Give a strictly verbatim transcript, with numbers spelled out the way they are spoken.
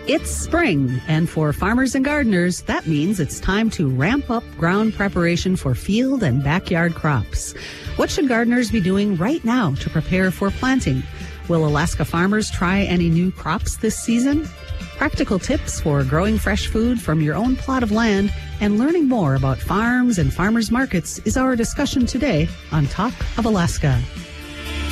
It's spring, and for farmers and gardeners, that means it's time to ramp up ground preparation for field and backyard crops. What should gardeners be doing right now to prepare for planting? Will Alaska farmers try any new crops this season? Practical tips for growing fresh food from your own plot of land and learning more about farms and farmers markets is our discussion today on Talk of Alaska.